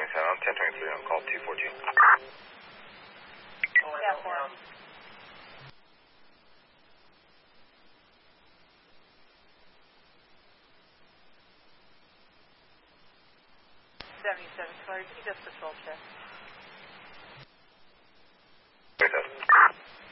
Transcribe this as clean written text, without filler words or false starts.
on 1023 on call 214. Yeah, 4. Sorry, just patrol check.